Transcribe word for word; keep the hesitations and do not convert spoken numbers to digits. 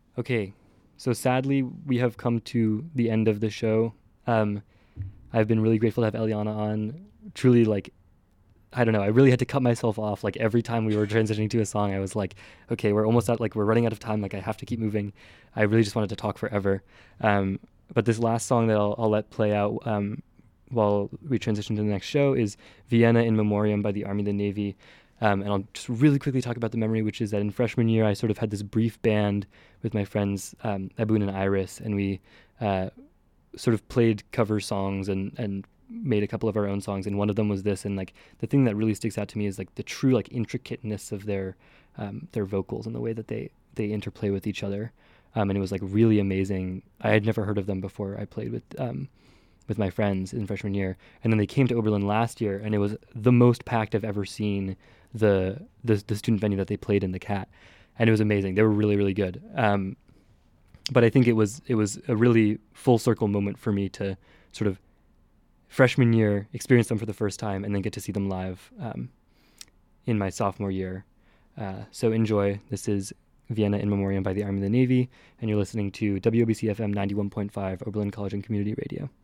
Okay, so sadly, we have come to the end of the show. Um, I've been really grateful to have Eliana on. Truly, like, I don't know, I really had to cut myself off. Like, every time we were transitioning to a song, I was like, okay, we're almost out, like, we're running out of time. Like, I have to keep moving. I really just wanted to talk forever. Um, but this last song that I'll, I'll let play out um, while we transition to the next show is Vienna in Memoriam by the Army and the Navy. Um, and I'll just really quickly talk about the memory, which is that in freshman year, I sort of had this brief band with my friends, um, Abun and Iris, and we uh, sort of played cover songs and, and made a couple of our own songs. And one of them was this. And like the thing that really sticks out to me is like the true like intricateness of their um, their vocals and the way that they, they interplay with each other. Um, and it was like really amazing. I had never heard of them before I played with um, with my friends in freshman year. And then they came to Oberlin last year, and it was the most packed I've ever seen the the, the student venue that they played in, the Cat. And it was amazing. They were really, really good. Um, but I think it was it was a really full circle moment for me to sort of freshman year experience them for the first time and then get to see them live um, in my sophomore year. Uh, so enjoy. This is Vienna in Memoriam by the Army and the Navy, and you're listening to W O B C F M ninety-one point five Oberlin College and Community Radio.